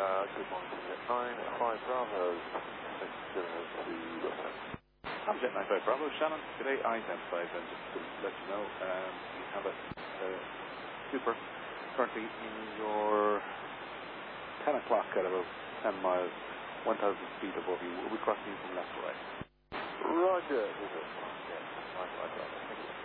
good morning, Jet 95 Bravo. Thanks for giving us the website. I'm Jet 95 Bravo, Shannon. Today I identified, and just to let you know, you have a super currently in your 10 o'clock at about 10 miles, 1,000 feet above you. We'll be crossing you from left to right. Roger. Yes, 95 Bravo.